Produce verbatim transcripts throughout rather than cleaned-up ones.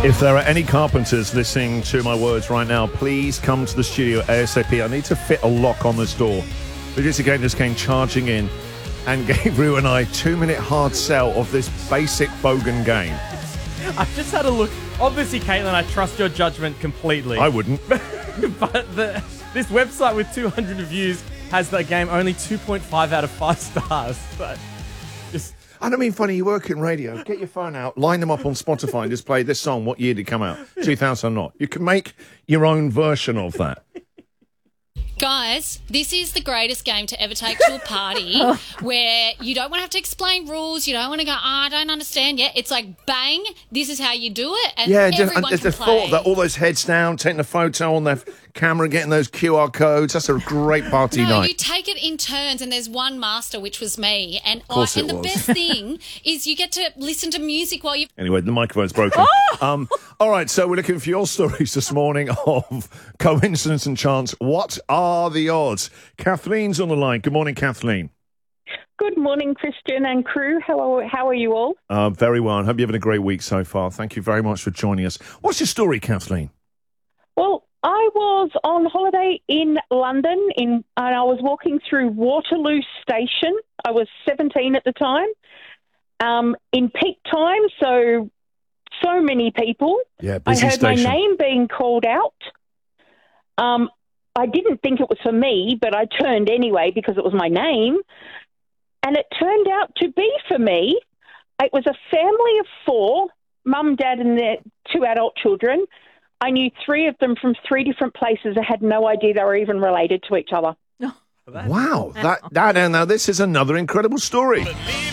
If there are any carpenters listening to my words right now, please come to the studio ASAP. I need to fit a lock on this door. Producer Game just came charging in and gave Rue and I a two-minute hard sell of this basic bogan game. I've just had a look. Obviously, Caitlin, I trust your judgment completely. I wouldn't. But the, this website with two hundred reviews has the game only two point five out of five stars. But just... I don't mean funny, you work in radio. Get your phone out, line them up on Spotify and just play this song. What year did it come out? two thousand not. You can make your own version of that. Guys, this is the greatest game to ever take to a party where you don't want to have to explain rules. You don't want to go, oh, I don't understand yet. It's like, bang, this is how you do it. And yeah, everyone just, the can play. thought that all those heads down, taking a photo on their camera, getting those Q R codes. That's a great party no, night. You take it in turns, and there's one master, which was me. And, Of course I, it and the was. best thing is you get to listen to music while you... Anyway, the microphone's broken. um, all right, so we're looking for your stories this morning of coincidence and chance. What are the odds? Kathleen's on the line. Good morning, Kathleen. Good morning, Christian and crew. How are, how are you all? Uh, very well. I hope you're having a great week so far. Thank you very much for joining us. What's your story, Kathleen? Well, I was on holiday in London, in, and I was walking through Waterloo Station. I was seventeen at the time, um, in peak time, so so many people. Yeah, I busy heard station. my name being called out. Um, I didn't think it was for me, but I turned anyway because it was my name. And it turned out to be for me. It was a family of four, mum, dad, and their two adult children. I knew three of them from three different places. I had no idea they were even related to each other. Wow, that, that now this is another incredible story.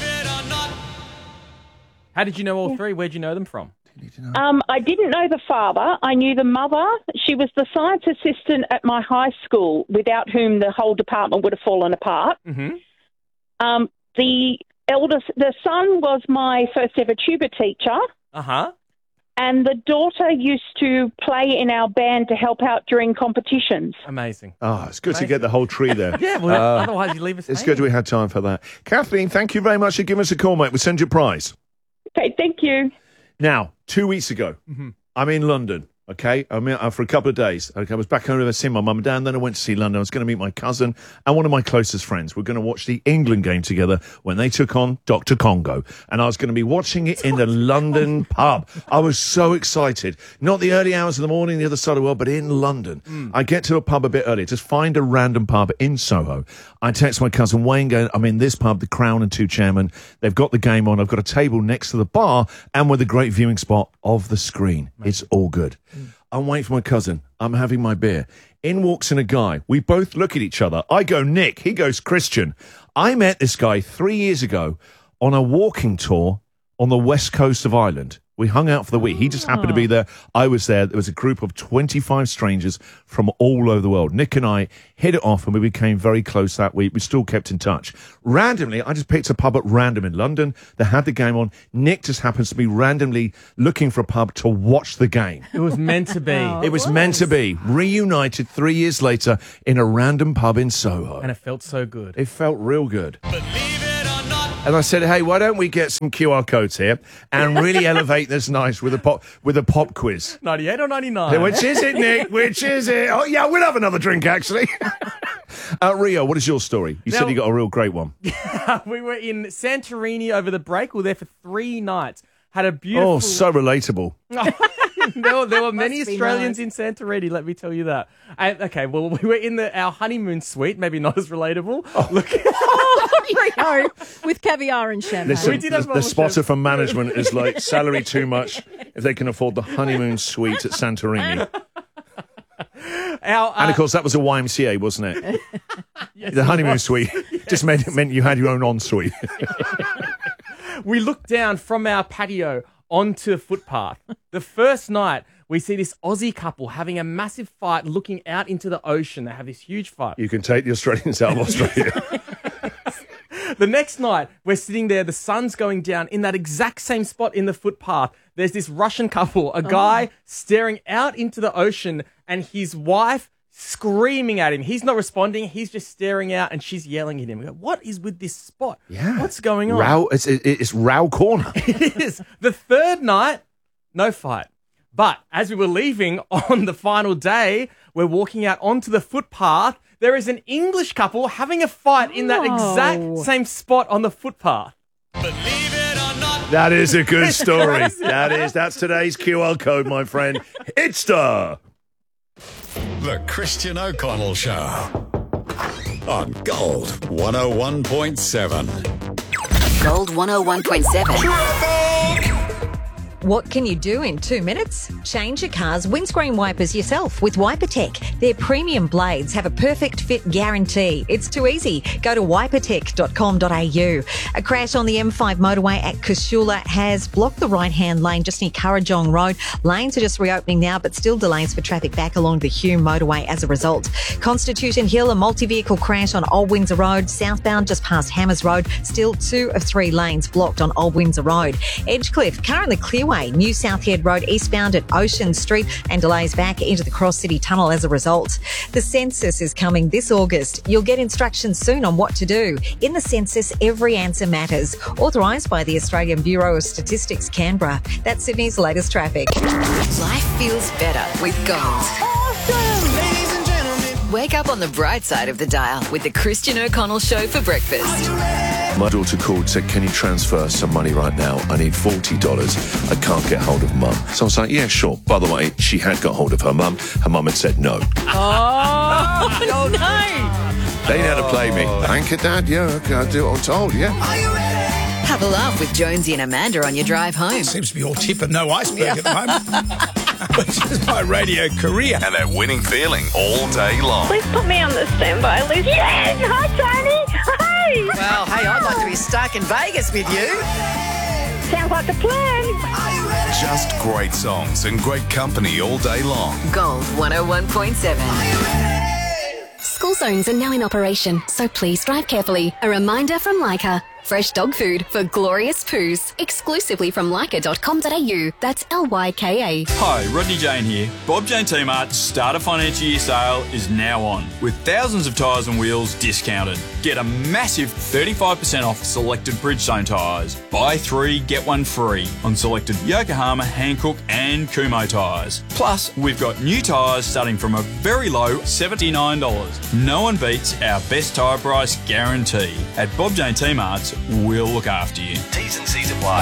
How did you know all three? Where'd you know them from? Um, I didn't know the father. I knew the mother. She was the science assistant at my high school, without whom the whole department would have fallen apart. Mm-hmm. Um, the eldest, the son was my first ever tuba teacher. Uh-huh. And the daughter used to play in our band to help out during competitions. Amazing. Oh, it's good Amazing. to get the whole tree there. Yeah, well, Uh, otherwise you leave us It's hanging. good we had time for that. Kathleen, thank you very much for giving us a call, mate. We'll send you a prize. Okay, thank you. Now, two weeks ago, Mm-hmm. I'm in London, okay? I'm in, uh, for a couple of days. Okay, I was back home to see my mum and dad, and then I went to see London. I was going to meet my cousin and one of my closest friends. We're going to watch the England game together when they took on Doctor Congo. And I was going to be watching it in the London pub. I was so excited. Not the early hours of the morning, the other side of the world, but in London. Mm. I get to a pub a bit earlier. Just find a random pub in Soho. I text my cousin Wayne going, I'm in this pub, the Crown and Two Chairmen. They've got the game on. I've got a table next to the bar and with a great viewing spot of the screen. It's all good. I'm waiting for my cousin. I'm having my beer. In walks in a guy. We both look at each other. I go, Nick. He goes, Christian. I met this guy three years ago on a walking tour on the west coast of Ireland. We hung out for the week. He just happened to be there. I was there. There was a group of twenty-five strangers from all over the world. Nick and I hit it off and we became very close that week. We still kept in touch. Randomly, I just picked a pub at random in London. They had the game on. Nick just happens to be randomly looking for a pub to watch the game. It was meant to be. It was meant to be. Reunited three years later in a random pub in Soho. And it felt so good. It felt real good. And I said, hey, why don't we get some Q R codes here and really elevate this nice with a pop with a pop quiz? ninety-eight or ninety-nine? Which is it, Nick? Which is it? Oh, yeah, we'll have another drink, actually. uh, Rio, what is your story? You Now- said you got a real great one. We were in Santorini over the break. We were there for three nights. Had a beautiful... Oh, so relatable. there were, there were many be Australians in Santorini, let me tell you that. And, okay, well, we were in the our honeymoon suite, maybe not as relatable. Look, No, with caviar and champagne. Listen, We did the, have the bubble spotter chef. from management is like, salary too much if they can afford the honeymoon suite at Santorini. our, uh, And, of course, that was a Y M C A, wasn't it? The honeymoon suite just meant, meant you had your own ensuite. we looked down from our patio onto the footpath. The first night, we see this Aussie couple having a massive fight looking out into the ocean. They have this huge fight. You can take the Australians out of Australia. The next night, we're sitting there, the sun's going down in that exact same spot in the footpath. There's this Russian couple, a guy staring out into the ocean and his wife screaming at him. He's not responding. He's just staring out and she's yelling at him. We go, what is with this spot? Yeah. What's going on? Row, it's, it, it's Row Corner. It is. The third night, no fight. But as we were leaving on the final day, we're walking out onto the footpath. There is an English couple having a fight in that exact same spot on the footpath. That is a good story. That is. That's today's Q R code, my friend. It's the... The Christian O'Connell Show on Gold one oh one point seven. Gold one oh one point seven. What can you do in two minutes? Change your car's windscreen wipers yourself with WiperTech. Their premium blades have a perfect fit guarantee. It's too easy. Go to wipertech dot com dot a u. A crash on the M five motorway at Cashula has blocked the right-hand lane just near Currajong Road. Lanes are just reopening now, but still delays for traffic back along the Hume motorway as a result. Constitution Hill, a multi-vehicle crash on Old Windsor Road, southbound just past Hammers Road. Still two of three lanes blocked on Old Windsor Road. Edgecliff, car in the clearway. New South Head Road eastbound at Ocean Street and delays back into the Cross City Tunnel as a result. The census is coming this August. You'll get instructions soon on what to do. In the census, every answer matters. Authorised by the Australian Bureau of Statistics, Canberra. That's Sydney's latest traffic. Life feels better with Gold. Awesome! Ladies and gentlemen. Wake up on the bright side of the dial with the Christian O'Connell Show for breakfast. My daughter called, said, can you transfer some money right now? I need forty dollars. I can't get hold of mum. So I was like, yeah, sure. By the way, she had got hold of her mum. Her mum had said no. Oh, no. They know how to play me. Thank you, Dad. Yeah, okay, I'll do what I'm told, yeah. Have a laugh with Jonesy and Amanda on your drive home. Seems to be all tip and no iceberg at the moment. Which is my radio career. And that winning feeling all day long. Please put me on the standby list. Yes! Hi, Tony! Hey! Well, hey, I'd like to be stuck in Vegas with you. Sounds like a plan. Just great songs and great company all day long. Gold one oh one point seven. School zones are now in operation, so please drive carefully. A reminder from Leica. Fresh dog food for glorious poos. Exclusively from leica dot com dot a u. That's L Y K A. Hi, Rodney Jane here. Bob Jane T-Mart's starter financial year sale is now on, with thousands of tyres and wheels discounted. Get a massive thirty-five percent off selected Bridgestone tyres. Buy three, get one free on selected Yokohama, Hankook and Kumho tyres. Plus, we've got new tyres starting from a very low seventy-nine dollars. No one beats our best tyre price guarantee. At Bob Jane T-Mart's, we'll look after you. T's and C's apply.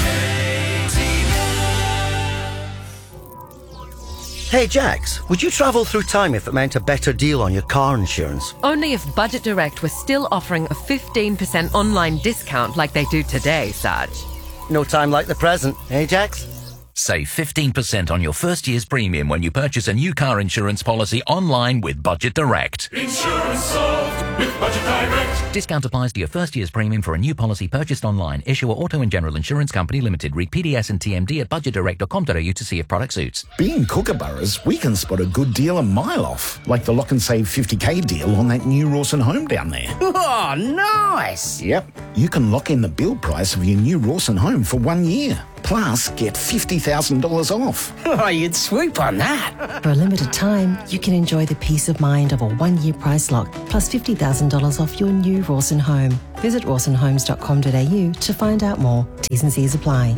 Hey Jax, would you travel through time if it meant a better deal on your car insurance? Only if Budget Direct was still offering a fifteen percent online discount like they do today, Sarge. No time like the present, eh Jax? Save fifteen percent on your first year's premium when you purchase a new car insurance policy online with Budget Direct. Insurance solved with Budget Direct. Discount applies to your first year's premium for a new policy purchased online. Issuer Auto and General Insurance Company Limited. Read P D S and T M D at budget direct dot com dot a u to see if product suits. Being Kookaburras, we can spot a good deal a mile off. Like the lock and save fifty K deal on that new Rawson home down there. Oh, nice! Yep. You can lock in the build price of your new Rawson home for one year. Plus, get fifty thousand dollars off. Oh, you'd swoop on that. For a limited time, you can enjoy the peace of mind of a one-year price lock, plus fifty thousand dollars off your new Rawson home. Visit rawson homes dot com dot a u to find out more. T's and C's apply.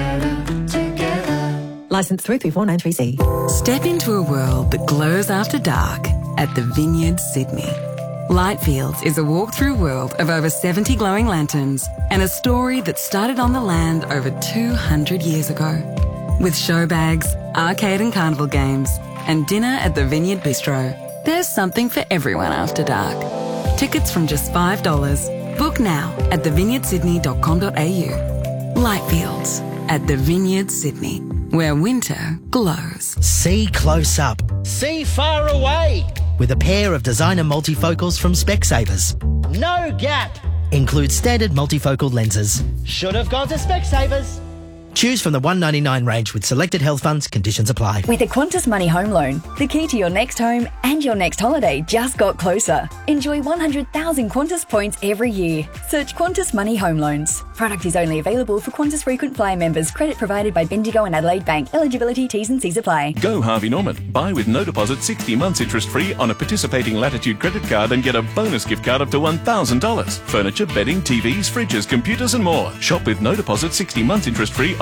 Licence three three four nine three C. Step into a world that glows after dark at the Vineyard Sydney. Lightfields is a walk-through world of over seventy glowing lanterns and a story that started on the land over two hundred years ago. With show bags, arcade and carnival games, and dinner at the Vineyard Bistro, there's something for everyone after dark. Tickets from just five dollars. Book now at the vineyard sydney dot com dot a u. Lightfields at the Vineyard Sydney, where winter glows. See close up. See far away. With a pair of designer multifocals from Specsavers. No gap. Includes standard multifocal lenses. Should have gone to Specsavers. Choose from the one ninety-nine range with selected health funds. Conditions apply. With a Qantas Money Home Loan, the key to your next home and your next holiday just got closer. Enjoy one hundred thousand Qantas points every year. Search Qantas Money Home Loans. Product is only available for Qantas Frequent Flyer members. Credit provided by Bendigo and Adelaide Bank. Eligibility, T's and C's apply. Go Harvey Norman. Buy with no deposit sixty months interest free on a participating Latitude credit card and get a bonus gift card up to one thousand dollars. Furniture, bedding, T Vs, fridges, computers and more. Shop with no deposit sixty months interest free on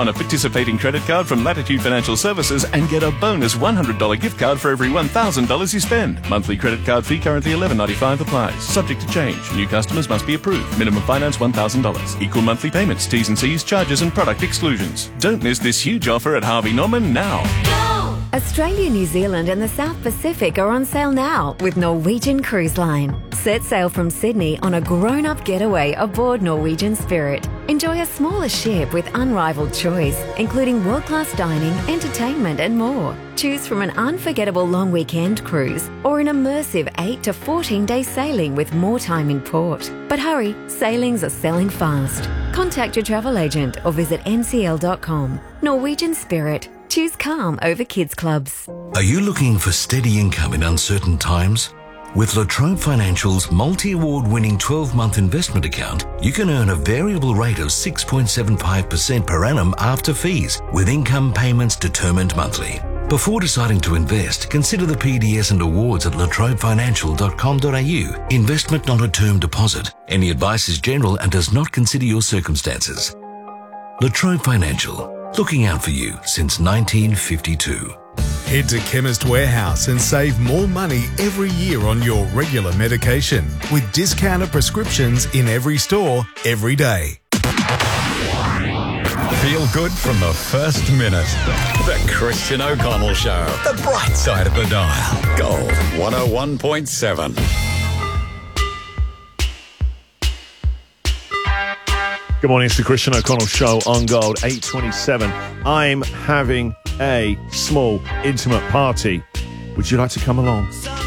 on a participating credit card from Latitude Financial Services and get a bonus one hundred dollars gift card for every one thousand dollars you spend. Monthly credit card fee currently eleven ninety-five applies. Subject to change. New customers must be approved. Minimum finance one thousand dollars. Equal monthly payments, T's and C's, charges and product exclusions. Don't miss this huge offer at Harvey Norman now. Australia, New Zealand and the South Pacific are on sale now with Norwegian Cruise Line. Set sail from Sydney on a grown-up getaway aboard Norwegian Spirit. Enjoy a smaller ship with unrivaled choice, including world-class dining, entertainment and more. Choose from an unforgettable long weekend cruise or an immersive eight to fourteen day sailing with more time in port. But hurry, sailings are selling fast. Contact your travel agent or visit n c l dot com. Norwegian Spirit. Choose calm over kids clubs. Are you looking for steady income in uncertain times? With La Trobe Financial's multi-award winning twelve month investment account, you can earn a variable rate of six point seven five percent per annum after fees, with income payments determined monthly. Before deciding to invest, consider the P D S and awards at la trobe financial dot com dot a u. Investment not a term deposit. Any advice is general and does not consider your circumstances. La Trobe Financial. Looking out for you since nineteen fifty-two. Head to Chemist Warehouse and save more money every year on your regular medication with discounted prescriptions in every store, every day. Feel good from the first minute. The Christian O'Connell Show. The bright side of the dial. Gold one oh one point seven. Good morning, it's the Christian O'Connell Show on Gold, eight twenty-seven. I'm having a small, intimate party. Would you like to come along?